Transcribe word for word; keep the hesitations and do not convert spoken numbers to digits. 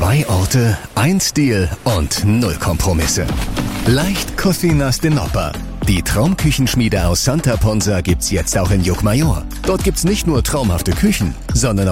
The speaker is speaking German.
Zwei Orte, ein Stil und null Kompromisse. Leicht Cocinas de Nopper. Die Traumküchenschmiede aus Santa Ponsa gibt's jetzt auch in Llucmajor. Dort gibt's nicht nur traumhafte Küchen, sondern